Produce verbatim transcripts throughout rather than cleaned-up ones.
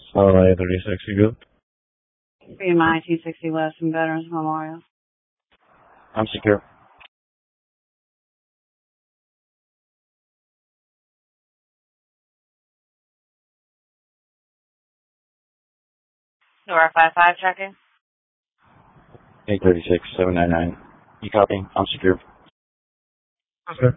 Oh, thirty-six, you good? B M I two sixty West and Veterans Memorial. I'm secure. Nora five five checking. eight thirty-six, seven nine nine. You copy? I'm secure. Okay.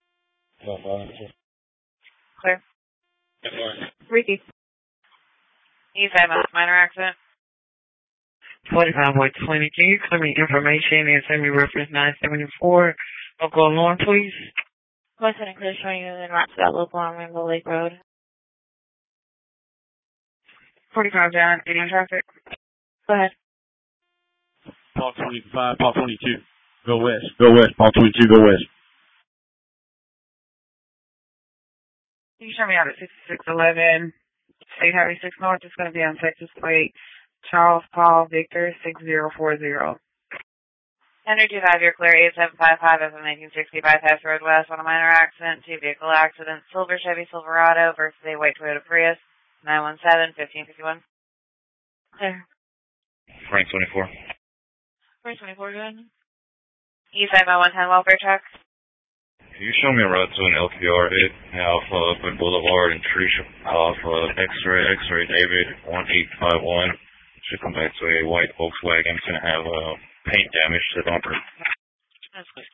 Clear. Ricky. E five minor accident. forty-five by twenty. Can you clear me information and send me reference nine seventy-four? Local alarm, please. Western and clear showing you in Rockville, local on Rainbow Lake Road. forty-five down, getting traffic. Go ahead. Paul twenty-five, Paul twenty-two. Go west. Go west. Paul twenty-two, go west. Can you show me out at sixty-six eleven, State Highway six North? It's going to be on Texas Plate, Charles Paul Victor six zero four zero. Enter two five, you're clear, eight seven five five F M eighteen sixty Bypass Road West on a minor accident, two vehicle accident, Silver Chevy Silverado versus a white Toyota Prius, nine one seven, fifteen fifty-one. Clear. Frank twenty-four. Frank twenty-four, good. E five by one ten welfare check. Can you show me a route to an L Q R hit off uh, Oakland Boulevard and Tricia off uh, X-ray, X-ray David one eight five one. Should come back to a white Volkswagen. It's going to have uh, paint damage to the bumper. That's good.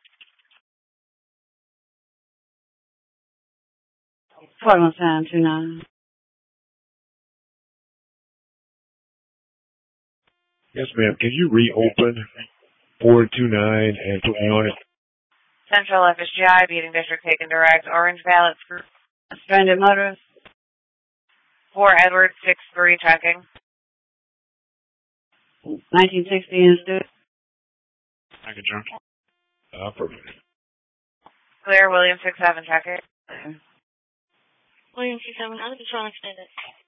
forty-one seven two nine. Yes, ma'am. Can you reopen four two nine and put me on it? Central F S G I, Beating District taken direct, Orange Ballots Group, Stranded Motorist. four Edward six three checking. nineteen sixty Institute. I can jump. Uh, perfect. Clear, William six seven checking. William six seven, I'm just trying to extend it.